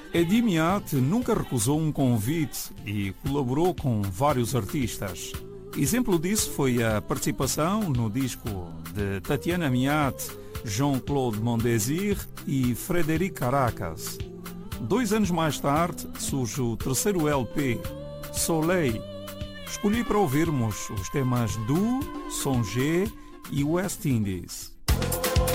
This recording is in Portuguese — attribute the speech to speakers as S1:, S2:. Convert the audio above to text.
S1: Eddie Miat nunca recusou um convite e colaborou com vários artistas. Exemplo disso foi a participação no disco de Tatiana Miat, Jean-Claude Mondésir e Frédéric Caracas. 2 anos mais tarde surge o terceiro LP, Soleil. Escolhi para ouvirmos os temas Du, Songé e West Indies.